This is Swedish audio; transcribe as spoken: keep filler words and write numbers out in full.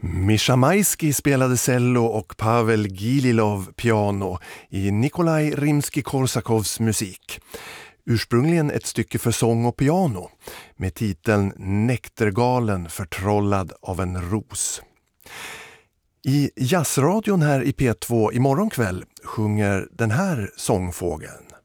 Mischa Maisky spelade cello och Pavel Gililov piano i Nikolaj Rimsky-Korsakovs musik. Ursprungligen ett stycke för sång och piano med titeln Näktergalen förtrollad av en ros. I jazzradion här i P två imorgon kväll sjunger den här sångfågeln.